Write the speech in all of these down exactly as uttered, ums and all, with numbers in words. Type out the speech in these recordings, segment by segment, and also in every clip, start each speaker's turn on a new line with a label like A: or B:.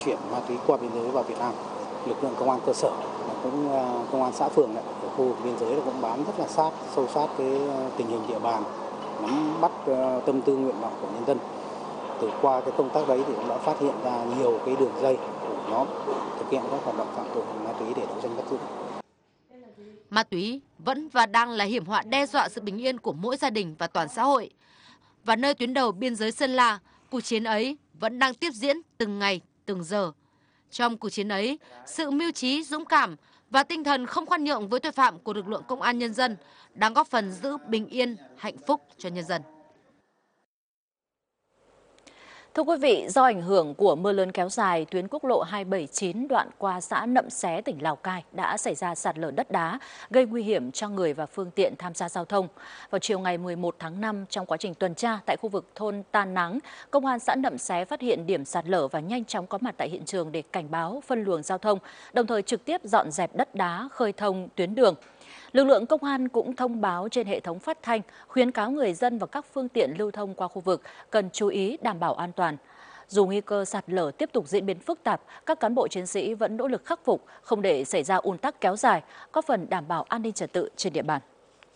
A: Chuyển ma túy qua biên giới vào Việt Nam, lực lượng công an cơ sở cũng công an xã phường này, ở khu vực biên giới cũng bám rất là sát, sâu sát cái tình hình địa bàn, nắm bắt tâm tư nguyện vọng của nhân dân. Từ qua cái công tác đấy thì cũng đã phát hiện ra nhiều cái đường dây của nhóm thực hiện các hoạt động phạm tội ma túy để đấu tranh bắt giữ.
B: Ma túy vẫn và đang là hiểm họa đe dọa sự bình yên của mỗi gia đình và toàn xã hội. Và nơi tuyến đầu biên giới Sơn La, cuộc chiến ấy vẫn đang tiếp diễn từng ngày, từng giờ. Trong cuộc chiến ấy, sự mưu trí, dũng cảm và tinh thần không khoan nhượng với tội phạm của lực lượng công an nhân dân đang góp phần giữ bình yên, hạnh phúc cho nhân dân.
C: Thưa quý vị, do ảnh hưởng của mưa lớn kéo dài, tuyến quốc lộ hai bảy chín đoạn qua xã Nậm Xé, tỉnh Lào Cai đã xảy ra sạt lở đất đá, gây nguy hiểm cho người và phương tiện tham gia giao thông. Vào chiều ngày mười một tháng năm, trong quá trình tuần tra tại khu vực thôn Tan Nắng, Công an xã Nậm Xé phát hiện điểm sạt lở và nhanh chóng có mặt tại hiện trường để cảnh báo, phân luồng giao thông, đồng thời trực tiếp dọn dẹp đất đá, khơi thông tuyến đường. Lực lượng công an cũng thông báo trên hệ thống phát thanh, khuyến cáo người dân và các phương tiện lưu thông qua khu vực cần chú ý đảm bảo an toàn. Dù nguy cơ sạt lở tiếp tục diễn biến phức tạp, các cán bộ chiến sĩ vẫn nỗ lực khắc phục, không để xảy ra ùn tắc kéo dài, góp phần đảm bảo an ninh trật tự trên địa bàn.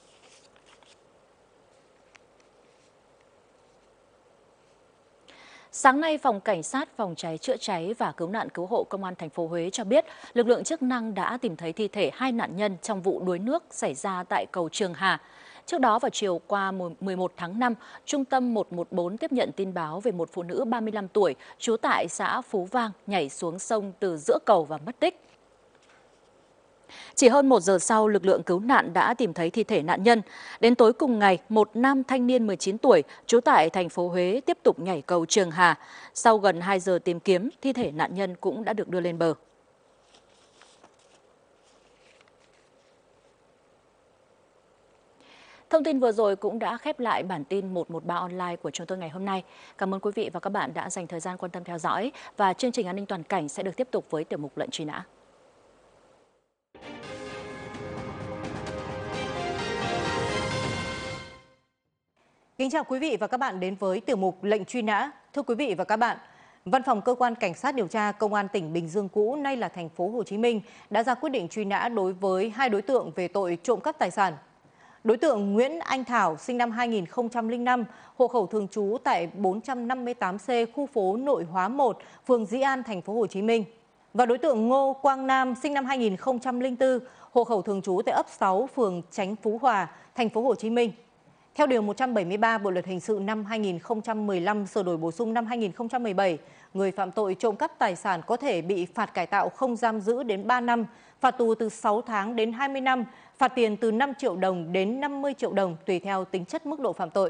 C: Sáng nay, Phòng Cảnh sát Phòng cháy chữa cháy và Cứu nạn Cứu hộ Công an thành phố Huế cho biết, lực lượng chức năng đã tìm thấy thi thể hai nạn nhân trong vụ đuối nước xảy ra tại cầu Trường Hà. Trước đó, vào chiều qua mười một tháng năm, Trung tâm một một bốn tiếp nhận tin báo về một phụ nữ ba mươi lăm tuổi, trú tại xã Phú Vang, nhảy xuống sông từ giữa cầu và mất tích. Chỉ hơn một giờ sau, lực lượng cứu nạn đã tìm thấy thi thể nạn nhân. Đến tối cùng ngày, một nam thanh niên mười chín tuổi, trú tại thành phố Huế tiếp tục nhảy cầu Trường Hà. Sau gần hai giờ tìm kiếm, thi thể nạn nhân cũng đã được đưa lên bờ. Thông tin vừa rồi cũng đã khép lại bản tin một một ba online của chúng tôi ngày hôm nay. Cảm ơn quý vị và các bạn đã dành thời gian quan tâm theo dõi. Và chương trình An ninh toàn cảnh sẽ được tiếp tục với tiểu mục lệnh truy nã.
D: Kính chào quý vị và các bạn đến với tiểu mục lệnh truy nã. Thưa quý vị và các bạn, Văn phòng Cơ quan Cảnh sát điều tra Công an tỉnh Bình Dương cũ, nay là thành phố Hồ Chí Minh, đã ra quyết định truy nã đối với hai đối tượng về tội trộm cắp tài sản. Đối tượng Nguyễn Anh Thảo, sinh năm hai nghìn không trăm lẻ năm, hộ khẩu thường trú tại bốn trăm năm mươi tám C, khu phố Nội Hóa một, phường Dĩ An, thành phố Hồ Chí Minh. Và đối tượng Ngô Quang Nam, sinh năm hai nghìn không trăm lẻ bốn, hộ khẩu thường trú tại ấp sáu, phường Chánh Phú Hòa, thành phố Hồ Chí Minh. Theo điều một trăm bảy mươi ba Bộ luật hình sự năm hai nghìn không trăm mười lăm sửa đổi bổ sung năm hai nghìn không trăm mười bảy, người phạm tội trộm cắp tài sản có thể bị phạt cải tạo không giam giữ đến ba năm, phạt tù từ sáu tháng đến hai mươi năm, phạt tiền từ năm triệu đồng đến năm mươi triệu đồng tùy theo tính chất mức độ phạm tội.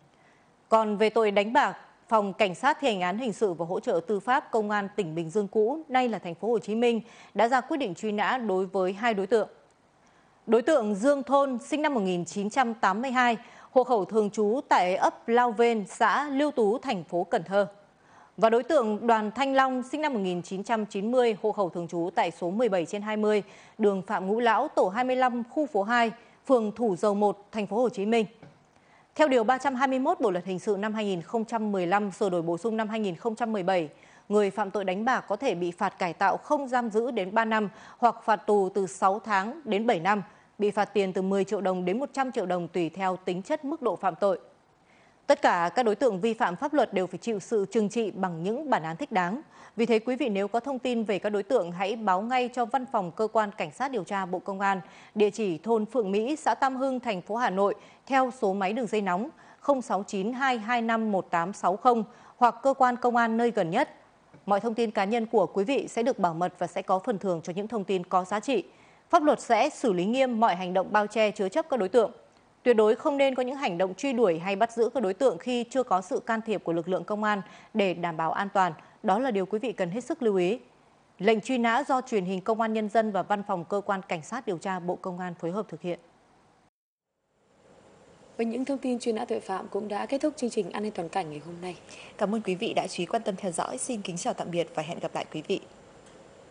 D: Còn về tội đánh bạc, Phòng Cảnh sát thi hành án hình sự và hỗ trợ tư pháp Công an tỉnh Bình Dương cũ, nay là thành phố Hồ Chí Minh, đã ra quyết định truy nã đối với hai đối tượng. Đối tượng Dương Thôn, sinh năm một nghìn chín trăm tám mươi hai, hộ khẩu thường trú tại ấp Lao Vên, xã Liêu Tú, thành phố Cần Thơ. Và đối tượng Đoàn Thanh Long, sinh năm một nghìn chín trăm chín mươi, hộ khẩu thường trú tại số mười bảy trên hai mươi, đường Phạm Ngũ Lão, tổ hai mươi lăm, khu phố hai, phường Thủ Dầu một, thành phố Hồ Chí Minh. Theo điều ba trăm hai mươi mốt Bộ luật hình sự năm hai nghìn không trăm mười lăm sửa đổi bổ sung năm hai nghìn không trăm mười bảy, người phạm tội đánh bạc có thể bị phạt cải tạo không giam giữ đến ba năm hoặc phạt tù từ sáu tháng đến bảy năm, bị phạt tiền từ mười triệu đồng đến một trăm triệu đồng tùy theo tính chất mức độ phạm tội. Tất cả các đối tượng vi phạm pháp luật đều phải chịu sự trừng trị bằng những bản án thích đáng. Vì thế quý vị nếu có thông tin về các đối tượng hãy báo ngay cho Văn phòng Cơ quan Cảnh sát điều tra Bộ Công an, địa chỉ thôn Phượng Mỹ, xã Tam Hưng, thành phố Hà Nội, theo số máy đường dây nóng không sáu chín hai hai năm một tám sáu không hoặc cơ quan công an nơi gần nhất. Mọi thông tin cá nhân của quý vị sẽ được bảo mật và sẽ có phần thưởng cho những thông tin có giá trị. Pháp luật sẽ xử lý nghiêm mọi hành động bao che chứa chấp các đối tượng. Tuyệt đối không nên có những hành động truy đuổi hay bắt giữ các đối tượng khi chưa có sự can thiệp của lực lượng công an để đảm bảo an toàn. Đó là điều quý vị cần hết sức lưu ý. Lệnh truy nã do Truyền hình Công an Nhân dân và Văn phòng Cơ quan Cảnh sát điều tra Bộ Công an phối hợp thực hiện.
E: Với những thông tin truy nã tội phạm cũng đã kết thúc chương trình An ninh toàn cảnh ngày hôm nay.
F: Cảm ơn quý vị đã chú ý quan tâm theo dõi. Xin kính chào tạm biệt và hẹn gặp lại quý vị.